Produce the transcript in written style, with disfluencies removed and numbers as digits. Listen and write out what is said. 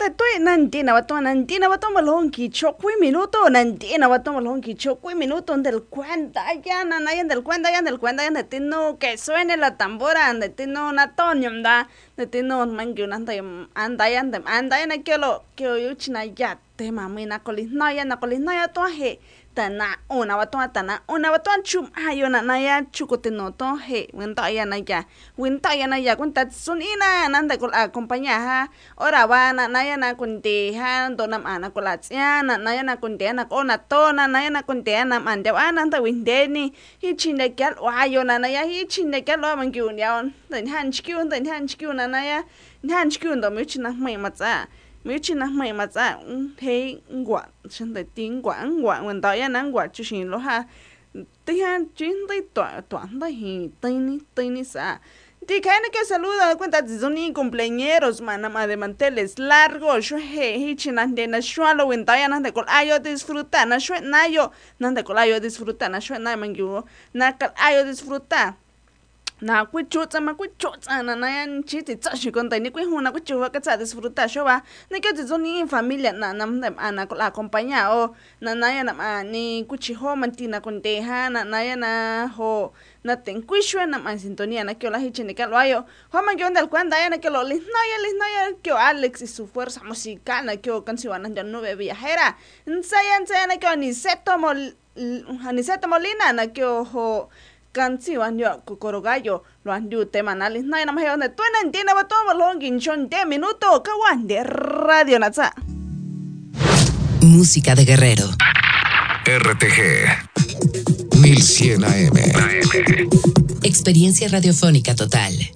Estoy nantina batón balón quicho 5 minutos nantina batón balón quicho 5 minutos del cuenta ya nanayan del cuenta ya de tino que suene la tambora de tino natonio da de tino mangi andayan que oyuchina ya tema mina colisnaya toje tana una batón chum ayona naya chukotino toje winta ya cuenta sunina nanda con acompaña ha ora va naya na kunti ha donam ana kolatsiana naya na kunti na ona tona naya na kunti na mande ana ta windeni hichinde kyal ayona naya hichinde kyal lo mangyun yaon den hanchkyun naya hanchkyun do michina mai matsa he ngwa chande tingwa wenda ya na ngwa chishin lo ha tihan chin dai to anda hi tini sa ti kaina que saluda cuenta de zoni cumpleañeros manama de manteles largos yo he chinande na shwalo wenda ya na de kol ayo disfruta na shwe nayo na de kol ayo disfruta na shwe na mangyu na kal ayo disfruta na kuchutsa na nayan chiti tsashi konta ni kuhuna kuchuwa katsa disfrutar showa ni que zoni familia na namdem ana la acompaña o na naya na ni kuchiho mantina konteja na naya na ho na tenkuishwe na man sintonía na que la hichini que lo ayo ho man que onda el cuenta ya na que lo lisnaya que Alex y su fuerza musical na que canción ya nube viajera nsaya na que Aniceto Molina na que ho canción yo kokorogayo lo andu tema nalis na más donde tú no entiendes va todo lo guinchón de minuto kawan de radio natsa música de Guerrero RTG 1100 AM experiencia radiofónica total.